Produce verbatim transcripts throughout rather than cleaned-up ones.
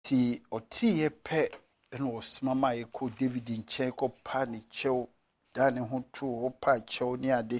ti oti ye pe eno osmama ye ko David nche ko pa ni chew dane ho to o pa chew ni ade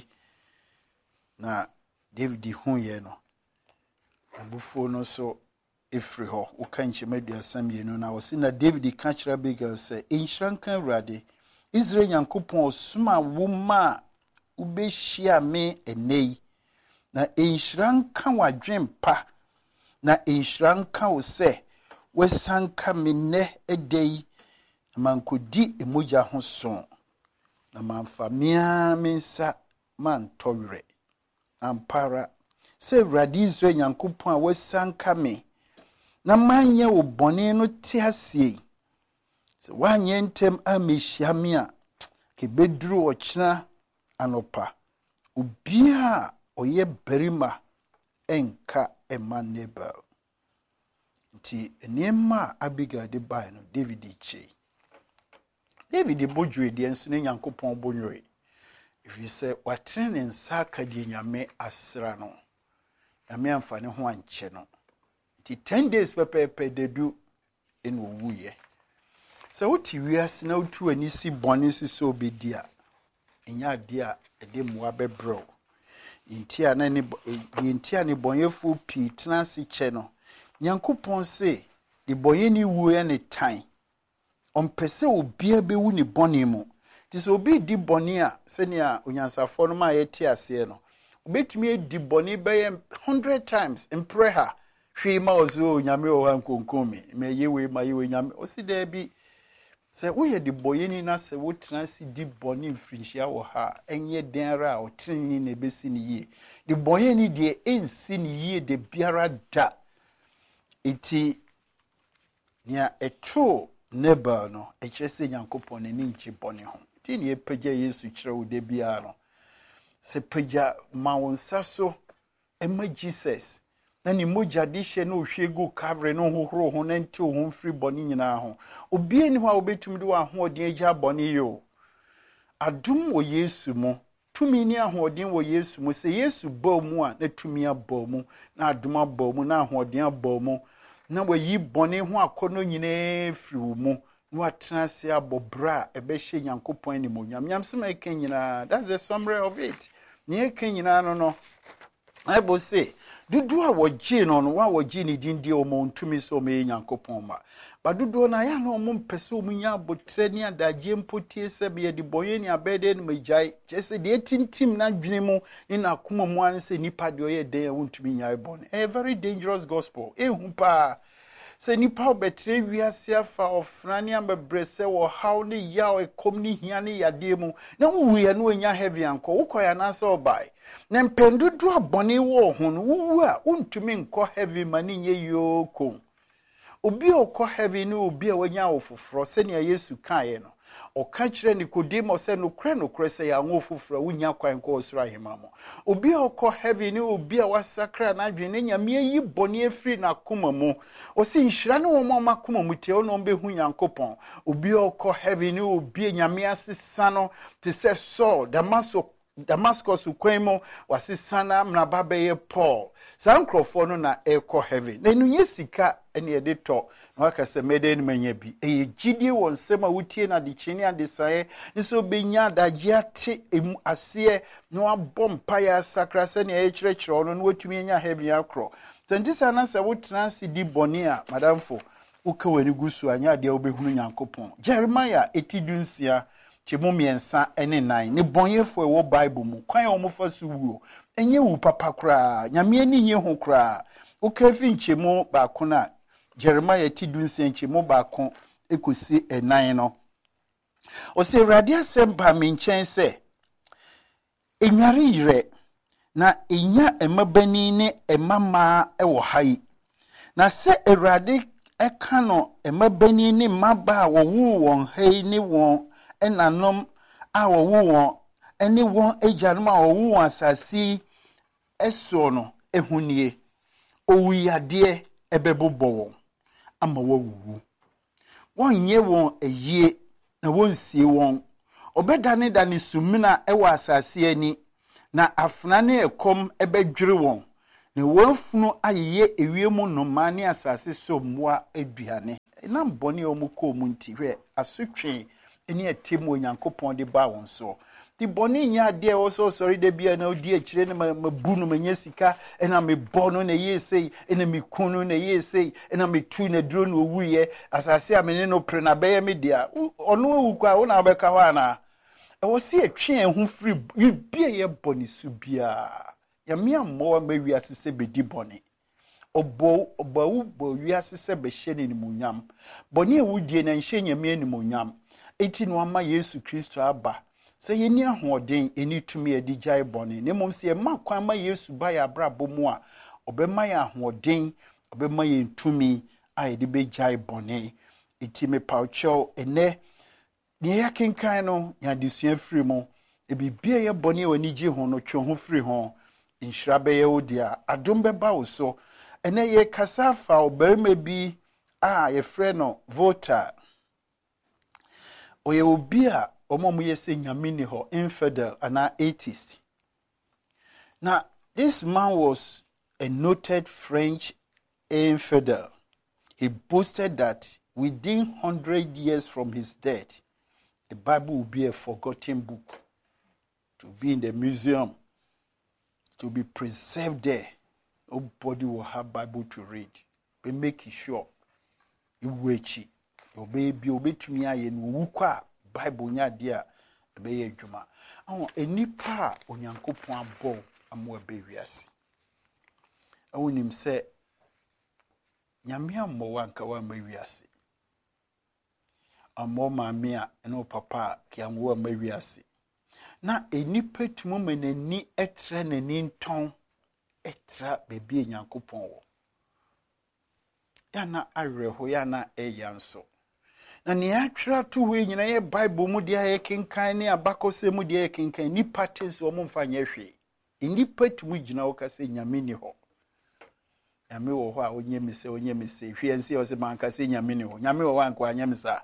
na David hu ye no abufuo no so efri ho wo kan chemadu asam ye no na wo si na David ka kira Abigail se enhranka Awurade Israel Nyankopɔn osuma wo ma ubehia me enei na enhranka wadwen pa na enhranka wo se wesanka me ne edei mankodi emoja ho so na manfa mia mensa man towre ampara se Awurade Israel Nyankopɔn a wesanka me na manye wo bone no te asie se wanye ntem amehia me a ke beduru ochina anopa obia oye berima enka ema Nabal nti enema Abigail de bai no David che David bojwe de enso ne Nyankopɔn bonwe if you say watren ne nsa ka de nyame asra no nyame amfane ho anche no nti ten days pepepe dedu en owuye so wuti wiase na wutu ani si bone si so obedia enya de a ede moa bebro intia na ni intia ni bonyefo pi transi che no Nyankopɔn se de boye ni wu ya ne tan ompese obia be wu ni bone mu ti so obi di bone a se ne a onyansafo no ma yeti ase no obetumi edi bone be one hundred times in prayer hwe ma ozo nyame o han konkomi me yewe ma yewe nyame o si da bi se wo ye di boye ni na se wo transi di bone mfrinhia wo ha enye denra o trini na besi ni ye di boye ni de ensi ni ye de biara da iti nia eto Nabal no echese Nyankopɔn ni nchi bone ho ti ni epagya Yesu kire wo de bia no se pagya ma wonsa so ema Jesus na ni moja de hye no hwegu kavre no hohoro ho na nti ho mfiri bone nyina ho obi ni ho a obetum de wa ho odin agya bone yo adum wo Yesu mo tumi ni ahoodin wo Yesu mo se Yesu ba mu a na tumi aba mu na adum aba mu na ahoodin aba mu na wayi bone ho akono nyina firi mu na watena se abobra ebe hye Nyankopɔn ni mo nyam nyam se ma ken nyina that's the summary of it ni ken nyina no no Bible say dudu a wogi no no wa wogi ni dindi o mo ntumi so me Nyankopɔn ma ba dudu na ya no mo mpese o munya abotre ni adaje mpotie se be de boye ni abede ni majai chese de tintim na dwene mu ni na akoma mu an se nipa de oye den wontumi nya ebon a very dangerous gospel ehu pa se nipa obetre wiase afa ofrani ambebrese wo haw ni yaw ekom ni hia ni yade mu na wuwu ya no nya heavy anko ukoya na se obai na mpendudu abone wo ho no wuwu a untumi nko heavy mani nye yoko obi okọ heavy ni obi a wanya ofoforo se ne Yesu kae no oka kire Nicodemus se no kre no kre se ya nwo ofoforo wunya kwan ko osura himamo obi okọ heavy ni obi a wasakra na adwene nyame yi bone afiri na koma mu o se nhira ne wo ma koma mu tie no behu Nyankopɔn obi okọ heavy ni obi nyame asesa no te se Saul Damaso Damascus ukwemo wasisana mnababa ye Paul sa nkrofo no na eko heaven na enunye sika ene ye de to na wakase mede ni manya bi eye gidie won sema wutie na de chini ade sae nso benya daje ate emu ase na wabom pa ya sakra se na ye kirekire no na watumi nya heaven akro tantisa na se wo transi di boni a madamfo uka wani gusu anya de obehunu Nyankopɔn Jeremiah etidunsia chemu miensa ene nine ne bonyefo e wo Bible mu kwan o mo fa so wuo enye wu papa kra nyame ani nye ho kra o ka fi nchemu ba ko na Jeremiah tidunsia nchemu ba ko ekosi e nine no o se Awurade asem ba me nchen se enware yire na enya emabani ne emama e wo hai na se Awurade eka no emabani ne maba wo wu won hai ne won enanom a wo won ene won ejanum a wo won asasi eso no ehunie owuyade ebebobo won ama wo wuwu wonye won eyie na wonsie won obedane dane sumina ewa asasi ani na afna ne ekom ebedwere won ne wafunu ayeye ewiemu no mane asase so mmoa aduane nam bɔne omu kɔ mu nti hwɛ asotwe ene atem Onyankopɔn de ba wɔn so ti bɔne nya de o so sorry de bia na odi akire ne mabu no manya sika ena me bɔ no na yesei ena me kunu na yesei ena me tu na duro no wuye asase a me no pre na bɛyɛ me dia ɔno awu kwa wo na bɛka hɔ ana ɛwɔ se atwe ho firi bia yɛ bɔne su bia Yami ammoa mawi asese bedi bɔne obo obawu bo wi asese be hye ne nimunyam bɔne ewudie na nhye nyame nimunyam eti no ama Yesu Kristo aba sɛ yeni ahoɔden eni tumi edi gyae bɔne ne mom se ma kwan ma Yesu ba ya brabɔ mu a obɛma ya ahoɔden obɛma ye tumi a yedi be gyae bɔne eti me paucho ene ne ya kenkan no ya disua firi mu e bibia ye bɔne wani gye ho no twe ho firi ho inhyira bɛyɛ wo dia adom bɛba wo so ene ye kasa fa obarima bi a ye frɛ no Voltaire oye obi a omo ye se nyame ni ho infidel ana atheist. Now this man was a noted French infidel. He boasted that within one hundred years from his death the Bible will be a forgotten book to be in the museum, to be preserved there. Nobody will have Bible to read. But make sure you wait. Your baby obey to me and wuka Bible nya dia be adwuma. Awon enipa Onyankopon abo amo be wiase. Awonim se nyame ammo wanka wa ma wiase. Ammo maame a eno papa ki amwo ma wiase. Na enipa tumu menani etre nani nton etra bebi Nyankopɔn wo ya na awerɛho ya na ɛya nso na ne atwera to we nyina ye Bible mu dia ye kenkan ne abakɔsɛ mu dia ye kenkan nipa tenso mo mfa nyɛ hwe nipa tumu gyina wo kase nyame ni hɔ nyame wo hɔ a onye me se onye me se hwe nsi o se man kase nyame ni hɔ nyame wo wanko anya me sa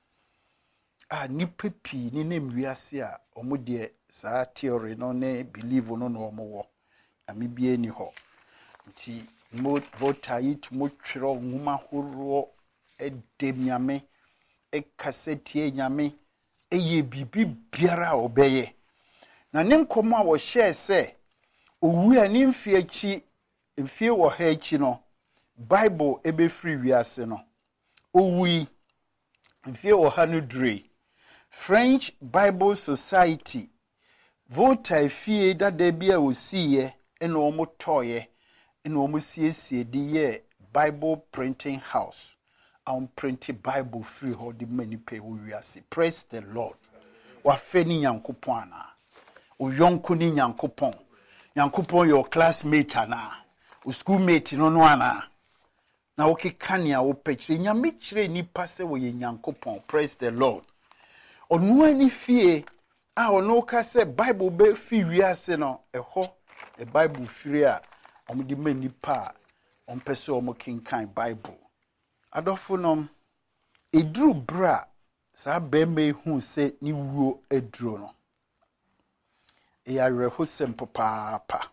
a nipa pi ni nem wiase a omo de saa theory no ne believe no no omo wo ami bie ni ho nti mo Voltaire yi tumo twero nwuma horo edem nyame e kasete nyame eye bibi biara obeye na ne nkomo a wo hye se owu ani mfie achi mfie wo ha achi no Bible ebe free wiase no owu mfie wo ha no dure French Bible Society Voltaire fie dada bia osiye eno omo toye eno omo siesie di ye Bible printing house on printed Bible free ho di many pay wiase. Praise the Lord. Wa fe ni Nyankopon ana o yonko ni Nyankopon Nyankopon your classmate ana o schoolmate no no ana na wo kekania wo pekire nyame kire ni pase wo ye Nyankopon. Praise the Lord. Onu ani fie a ono ka se Bible be fi wiase no eho e Bible free a omo di mani pa on pese omo kinkan Bible adofo nom eduru bra sa be me hu se ni wuo eduro no e ya reho sempo papa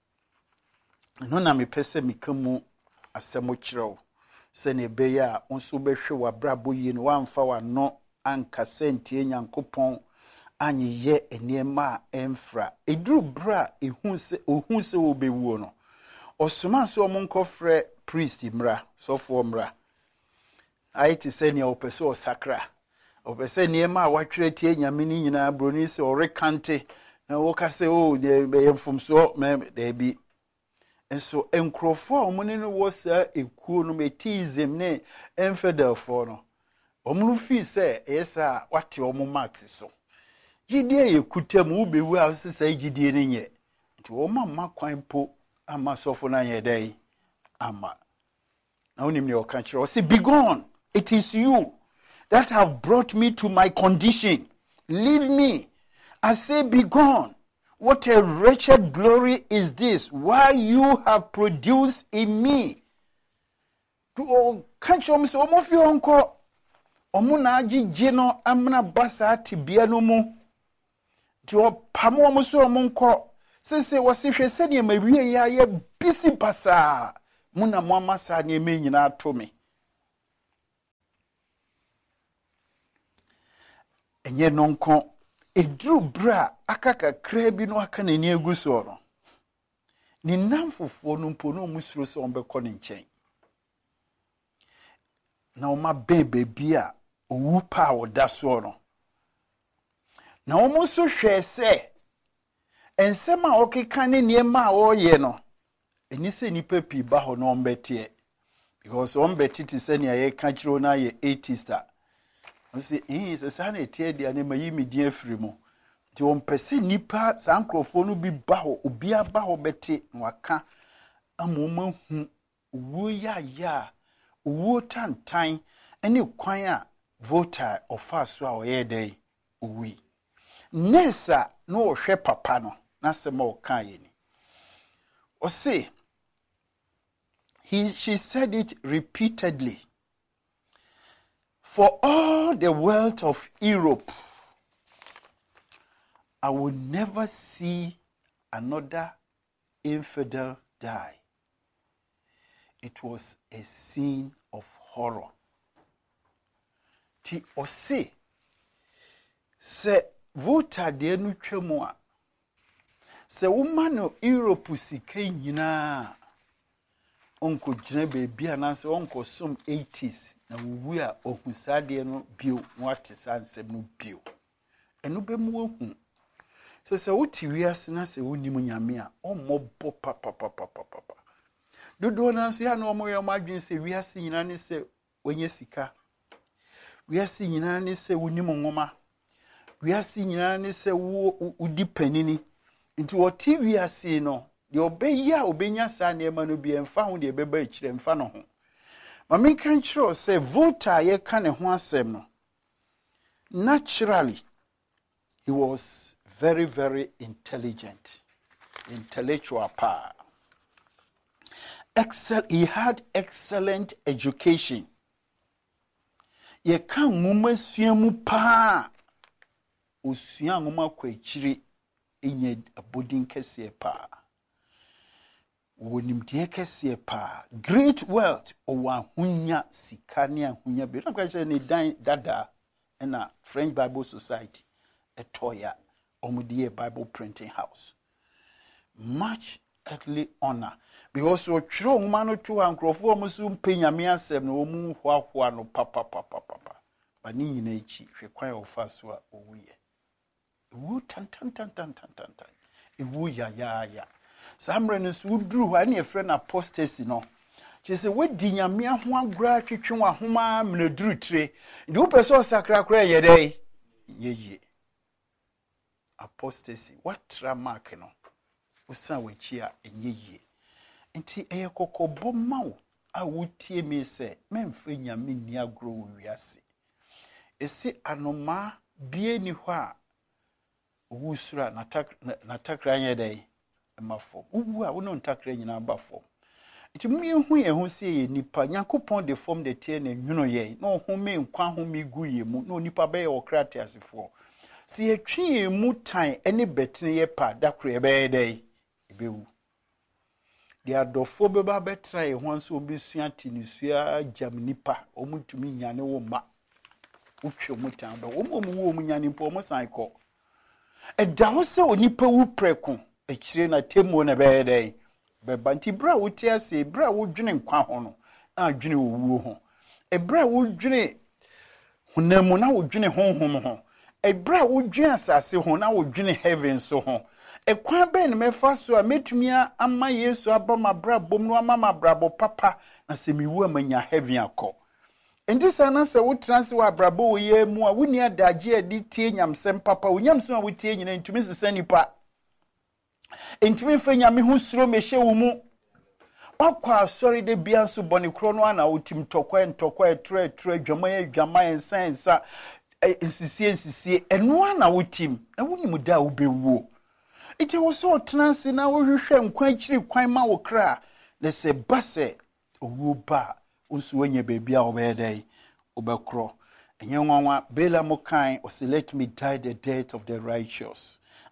no na me pese me kamu asemo kirew se ne be ya onso be hwe wa brabo yi no wamfa wa no anka sentie Nyankopɔn anyi ye eniema emfra eduru bra ehun se ohun se obewuo no osoma so omonkofre priest mra sofo mra aiti se ne opese osakra opese niema watwere tie nyame ni nyina broni se orekante na woka se o de yemfumso me de bi enso enkrofo a omune no wo sa ekuo no metism ne infidel for no omunu fi se esa wate omo max so gidie yekutam wo bewu a se sai gidie ne nye nti wo mamma kwan po ama sofo na ye dai ama na onim ne oka kire o se be gone, it is you that have brought me to my condition, leave me. I say be gone. What a wretched glory is this, why you have produced in me. To catch on so mo fi onko omo na agije no amna basa tibia no mu ti o pamo omo so omo nko Sese wasihwe sene mawie ya ye bisi pasa muna mwama sa ne me nyina to me enye nonko edru bra akaka kra bi no aka na ni aguso no ni namfofo no mpo no musuro so ombekọ ne nchen na oma bebe bia owu pa oda so no na omo so hwe se ensema okeka ne niema oye no eni se nipa pi ba ho no ombete because ombete ti se ne ye ka kiro na ye eighty star o se eh se sa na etie dia ne mayi medin afiri mu ti on pese nipa sankrofo no bi ba ho obi aba ho bete waka amoma hu wo ya ya wo tantan ene kwan a voter ofa so a oye dai owi nesa no ohwe papa no na se ma okan ye ni o se he she said it repeatedly. For all the wealth of Europe, I will never see another infidel die. It was a scene of horror. Ti ose se vota de nu twemu a se womano Europe sika nyina onko gyina beebi ananse onko som eighties na wuwu a okusade no bio wate sansem no bio eno be mu ohu se se wuti wiase na se wonim nyame a ommobọ papa papa papa dodo na so ya na omo yo madwen se wiase nyina ne se onye sika wiase nyina ne se wonim nwoma wiase nyina ne se wo udi panini nti woti wiase no de obeya obenya sa na ema no bi emfa ho de beba ekire emfa no ho mama kan kiro say voter ye ka ne ho asem no naturally he was very very intelligent intellectual power excel he had excellent education ye kan nwoma suamu pa osua nwoma kwa ekire enye abodin kese pa wonim de kese pa great wealth o wa hunya sikane ahunya be na kwa che ne dan dada na French Bible Society etoya omudie Bible printing house much earthly honor because o twiro huma no to ankrofo omusu mpenyame asem na omu hwahwa no papa papa papa ba ni nyina echi hwe kwan ofa so a owuye ewu tan tan tan tan tan tan ewu ya ya ya samre no so duru hwa na efre na apostasy no chese wedi nyame ho agura twetwe wa homa mnaduru tire ndi wo person sakra kra ye dai yeye apostasy what tramark no usa wachi a enyeye nti eye kokobo mawo a wotie me se memfa nyame ni agro wo wiase ese anoma bie ni hɔ a wusura natakra nye dai emafo uwu a wono ntakra nyina abafo iti mu yehu ye ho se ye nipa Nyankopɔn de form de tie na nwuno ye na ohome nkwa home gu ye mu na onipa be ye okrate asefo si ye twi ye mu tan ene betene ye pa dakro ye be dai ebewu de adofo be ba betra ye ho nso obesua tinisua jam nipa omutumi nyane wo ma utwe mu tan do wo mu wo mu nyane mpo mo san ko eda ho se onipa wu preko ekire na temo na be dai beba nti bra wote ase bra wodwene nkwa ho no na adwene owuo ho e bra wodwene hunamu na wodwene honhom ho e bra wodwene asase ho na wodwene heaven so ho e kwan be ne mefa so a metumia ama Yesu aba ma bra bom no ama ma brabo papa na se miwu amanya heaven akọ enti sana se wo transe wa brabo wo ye mu a woni adagye adi tie nyamsem papa wonyamsem a wotie nyina ntumi sesa nipa entimi fa nyame ho suro mehye wo mu akwa sorry de bia so bone kro no ana wotim tokwa ntokwa etre etre adwama adwama ensensa ensisie ensisie eno ana wotim na wonim da wo bewuo ite wo so transe na wo hwehwe nkwa akiri kwan ma wo kra na se base owo ba onso wanya bebia wo be dai obekro enye nwanwa bela mo kan o say let me die the death of the righteous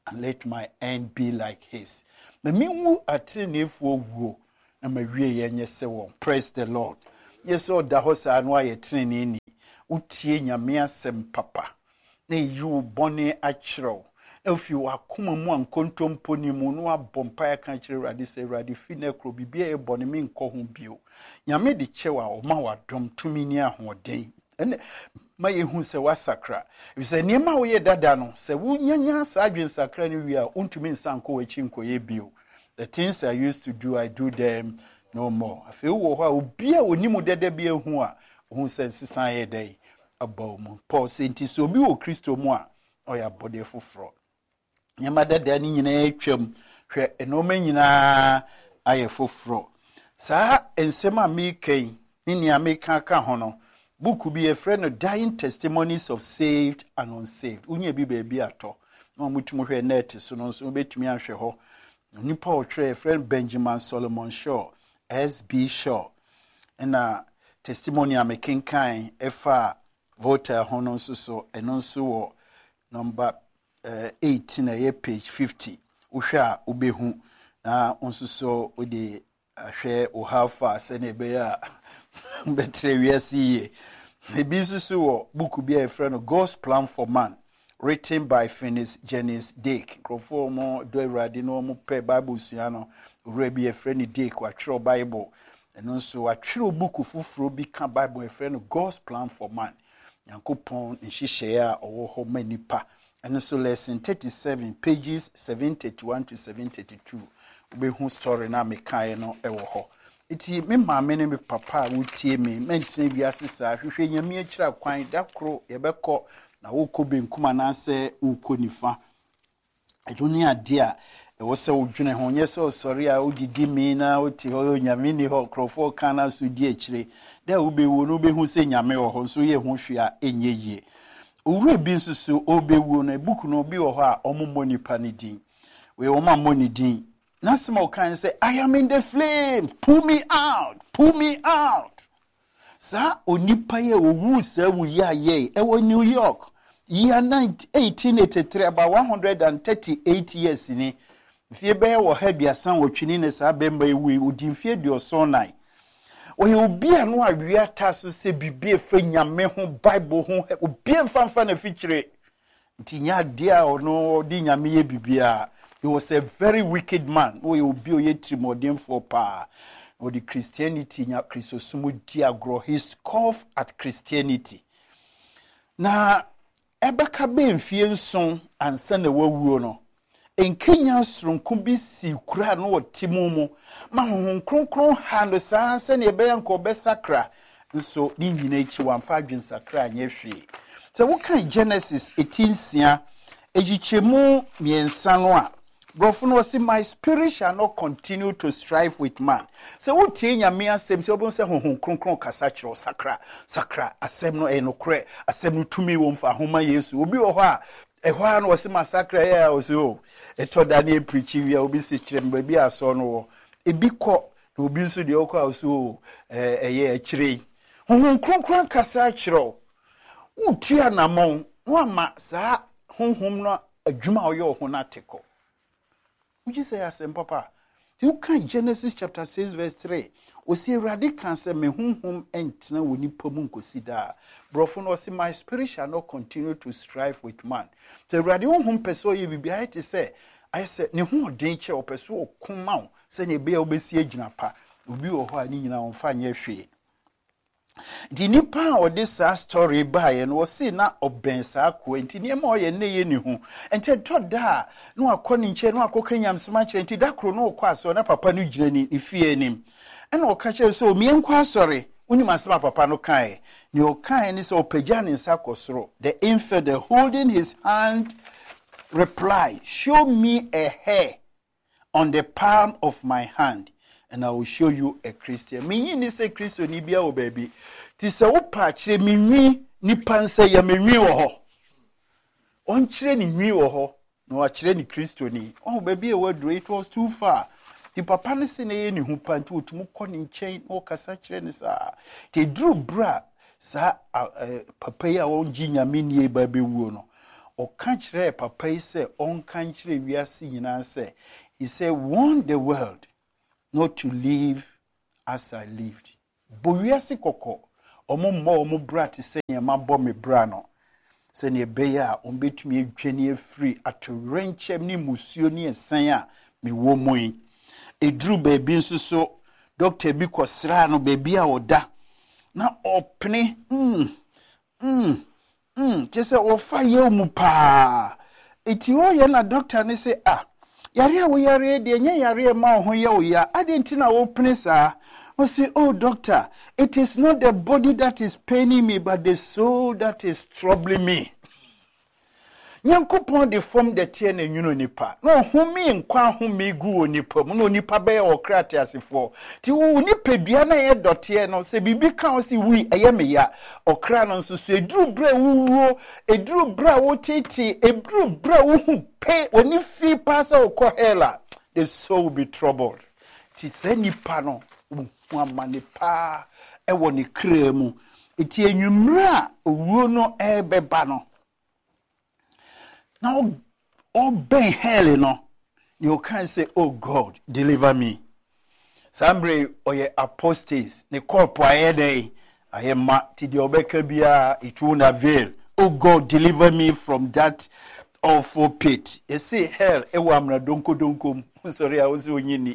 and let my end be like his. Me mewu atrenefoɔ wuo na mawie yenye se won. Praise the Lord. Yes, o da ho sa no aye trene ni. Utie nyame asem papa. Na yu bone akyerɛw. If you are kuma mu ankontompo ni mu no abompa ya kan kyerɛ Awurade sɛ Awurade fi na kro bibia e bone me nkɔ ho bio. Nyame de kyɛw a o ma wadom tumi ni ahoden. Ene ma yehu sɛ wasakra. If sɛ niema wo ye dada no sɛ wo nyanya sa adwen sakra ni wi a untumi nsan kɔ wachi nkɔye bio. The things I used to do, I do them no more. I feel wo ha obi a onimu dede bi ehu a hu sɛ nsesan ye dai abaw mu. Paul sɛ nti so obi wo Kristo mu a ɔyɛ abɔde foforo. Nyama dada ni nyina atwam hwɛ enoma nyina ayɛ foforo. Saa ensem a me kan ni ni ameka ka ho no book bi a friend of dying testimonies of saved and unsaved. Unye bi ba bi ato. No mutumu hwɛ net so no so betumi ahwɛ ho. Nipa otwe friend Benjamin Solomon Shaw, S B Shaw. And a testimony a making kind efa voter hono so so eno nso wo number uh, eighteen a page fifty. Uhwa ubehu na onso so odi ahwe o hafa se na be ya betre wiase. Ebi nso so wo book bi a friend God's Plan for Man, written by Phineas Jennings Dake. Krofo mo do Awurade no mo pe Bible sua no urabi a friend Dake wa tro Bible. And also a true book fufuro bi ka Bible a friend God's Plan for Man. Yankopon nhihye or ho manipa. And also lesson thirty-seven pages seven thirty-one to seven thirty-two. Ube hu story na me kai no ewo ho. Iti me maame ne me papa wutie me mentene biase sa hwehwe nyame akira kwan da kro yebekọ na wokọ benkum na se wokọ nifa. Adwene ade a ewo se wodwene ho nye se osori a odidi mi na oti ho nyame ni ho krofo kana so di akire da ubewu no behu se nyame wo ho so ye ho hwe a enye yie. Owura bi nsusu obewu no book no bi wo ho a omommo nipa ne din we wo ma mo ne din. Nasmo can say, I am in the flames. Pull me out. Pull me out. Sa onipa ye owu se wu ya ye. Ewo New York. Year eighteen eighty-three, about one hundred thirty-eight years ni. Fie be wo ha biasan wotwini ne sa bemba ewu odi fie dio so nine. Oye obi anu awia ta so se bibie fa nyame ho Bible ho obi mfamfa na fikyire. Nti nya dia ono di nyame ye bibia. He was a very wicked man. Oh, he will be a trimodium for power. Or the Christianity, nya Christosumu diagro. He scoffed at Christianity. Na ebeka be mfie nson ansa na wawuo no. En Kenya sronko bi si kura no otimumu. Ma honhon kronkron ha no sa ansa na ebe yanko be sakra. Nso ni nyina echi wamfa adwen sakra anye hwe. So what kind Genesis eighteen sia ejichemu miensa no a Brofun say my spirit shall not continue to strive with man. So what tie nyame asem se obon se honhon kronkron kasa kyerɛ sakra sakra asem no e no kre asem no tumi wo mfa homa Yesu obi wo ho a e ho a no se masakra ya o se o e to da na preach wi a obi se kyerɛ mba bi aso no wo ebi kɔ na obi nso de okɔ a so eh eye akyire honhon kronkron kasa kyerɛ wo tua namon wo ma saa honhom no adwuma oyo ho na teko. Would you say asem papa? You can Genesis chapter six verse three. We see radical say me hum hum entna woni pomu nkosida. Brofo no say my spirit shall not continue to strive with man. So radio hum peso ye bibia te say I say ne ho den che o peso okuma say ne be obesi agina pa. Obi wo ho ani nyina on fa nye hwe. The nipa or this story by and was seen na obensa ko enti niema oye ne ye ni hu enti to da no akoni nche no akokanyam sma che enti da kro no kwa so na papa no gire ni ifie nim ena o ka che so mie nkwa sorry unim asema papa no kai ni o kai ni so opagya ni nsa kosoro. The infidel holding his hand replied, show me a hair on the palm of my hand and I will show you a Christian. Me ni say Christian ni bia o baby. Ti se wo pa kire mi nwi ni panse ya me nwi wo ho. On kire ni nwi wo ho, na wa kire ni Christian ni. Oh baby e wadro it was too far. Ti papa ne se ne ye ni hu panti otumu kɔ ni nkyɛn o kasa kire ni sa. Ti dru bra sa papa ya won gi nyame ni e ba bewuo no. ɔka kyerɛ papa yi sɛ ɔnka nkyerɛ wiase nyinaa sɛ he said warn the world not to live as I lived. Bo wiase kɔkɔ ɔmo mma ɔmo bra te sɛ nneɛma bɔ me bra no sɛ ne ɛbɛyɛ a ɔmo betumi adwane afiri atorenkyɛm ne musuo ne ɛsan a mewɔ mu yi. Eduru baabi nso so doctor bi kɔsraa no baabi a ɔda na ɔpene mm mm mm kyɛ sɛ ɔfa yɛ mu paa. Eti ɔyɛ na doctor ne sɛ ah yare a wo yare de nye yare ma ho yɛ wo ya adenti na wo pene saa. I say, oh doctor, it is not the body that is paining me, but the soul that is troubling me. Nyankopon de form the tie na nwuno nipa. No humi nkwa humi gu onipa. Mo nipa be ya okrate asefo. Ti wo nipa dua na ye dote no se bibi kan o si wi eye me ya. Okra no nso so eduru bra wuwo, eduru bra wo tete, eduru bra wo hu pe oni fi pasa okọ hela. The soul will be troubled. Ti se nipa no amane pa e woni kra mu eti enwumra owuo no e beba no now o ben hell no you can say oh God deliver me. Sambre oye apostates ne corpo ayede ayema ti de obeka bia it won't avail. Oh God deliver me from that awful pit. You see hell e wa amra donko donko sorry I was onyini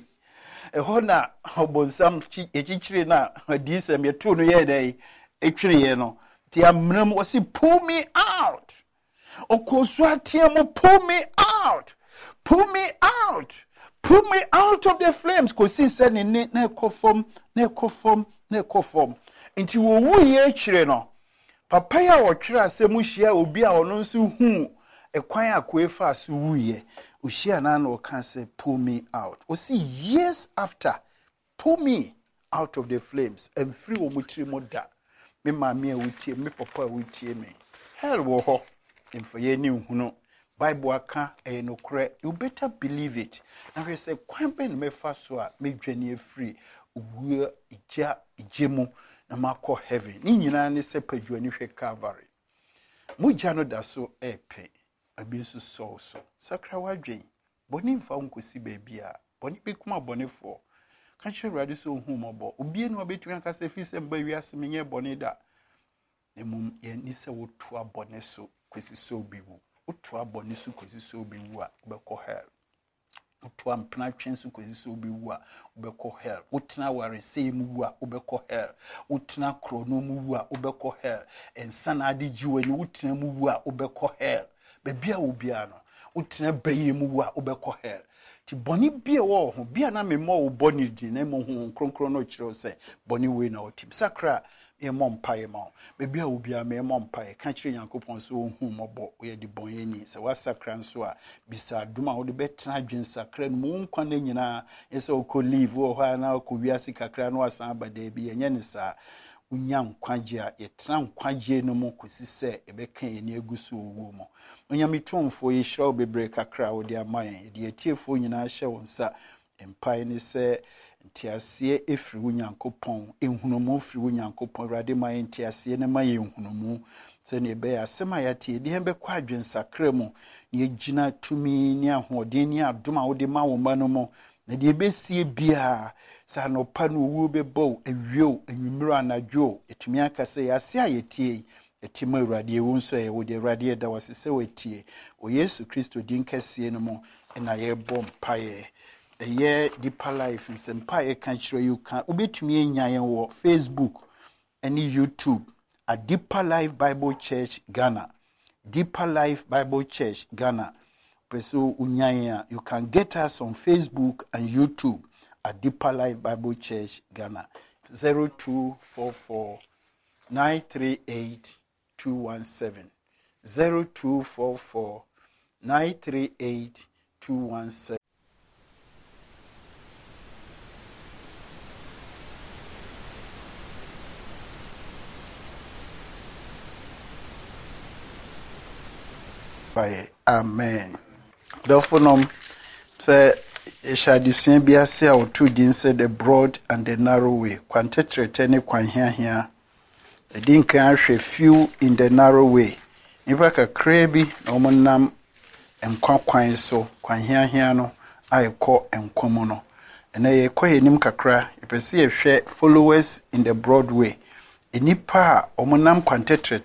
ehona obonsam echichire na hadisem yeto no ye dey etwire ye no ti amnam wasi pull me out okoso atiam pull me out pull me out pull me out of the flames kosi se ne na ekofom na ekofom na ekofom nti wo wu ye etwire no papa ya wo twire asem hia obi a ono nso hu ekwan akoefa so wu ye Ushia nano can say, pull me out. O see, years after, pull me out of the flames and free omutri moda. Me mammy with me papa with me. Hell wo ho. And for ye new no Bible aka e no kre. You better believe it. Now we say, Quampen me faswa, me jenny free. We ija ijemu na mako heaven. Ni nyina ne se pajuani hwe Calvary. Mujano da so epe. Abisu so so sakra wadwen boni mfa nkosi baabia boni bekuma boni fo ka hwe rade so hu mobo obie no obetu aka se fi se mba wiase menye boni da emum ye ni se wotu abone so kwesi so biwu wotu abone so kwesi so biwu a obekọ hell wotu ampna twen so kwesi so biwu a obekọ hell wotena ware sei mu a obekọ hell wotena krono mu a obekọ hell ensana ade jiwani wotena mu a obekọ hell bebia obia no utena baye mu wa obekọ hell ti boni bia wo ho bia na me mo wo boni di na mo ho kronkron no kire se boni we na otim sakra e mo mpae ma bebia obia me mo mpae ka kire Yankopon so hu mobo ye di bonye ni se wa sakra nso a bisa duma wo de betena adwen sakra no mo nkwa na nyina ese o ko live wo ha na ko wiase kakra no asan abada bi enye ne sa unya nkwaje a yetra nkwaje no mo kosi se ebeka ye ne agusu owo mo onya mitomfo ye hira obebre kakra wo de amayen de atiefo nyina hye wonsa empai ni se ntiase efiri Onyankopon enhunumu firi Onyankopon rade mayen ntiase ne mayen enhunumu se ne be asema yate de hembe kwa adwensakra mu ne yegina tumi ne ahoden ne adoma wo de ma wo ma no mo na de besie bia sa no pa no wu bebo awio anwumiro anadwo etumi aka se yase ayetie etima urade ewu nso ye wo de urade da wasese wetie o Yesu Kristo din kase no mo na ye bom paye eye Deeper Life nsempaye kan kire you kan obetumi enyan wo Facebook and YouTube at Deeper Life Bible Church Ghana. Deeper Life Bible Church Ghana. Preso unyanya, you can get us on Facebook and YouTube at Deeper Life Bible Church Ghana. zero two four four nine three eight two one seven. zero two four four nine three eight two one seven. Amen. Therefore, say, Shadisian Biasia or two din said the broad and the narrow way. Quantetre tene kwan here here. The din can few in the narrow way. nipa kakra bi na wɔn nam nkwa kwan so kwan hiahia no a ɛkɔ nkwa mu no ɛna yɛkɔ yɛ nim kakra yɛpɛ sɛ yɛhwɛ followers in the Broadway nipa a wɔn nam kwan tɛtrɛ